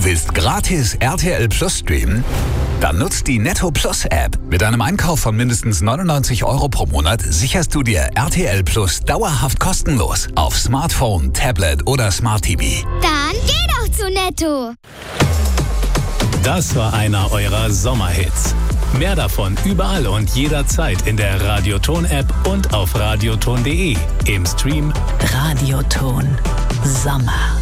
Du willst gratis RTL Plus streamen? Dann nutzt die Netto Plus App. Mit einem Einkauf von mindestens 99 € pro Monat sicherst du dir RTL Plus dauerhaft kostenlos auf Smartphone, Tablet oder Smart TV. Dann geh doch zu Netto. Das war einer eurer Sommerhits. Mehr davon überall und jederzeit in der Radioton-App und auf radioton.de. Im Stream Radioton Sommer.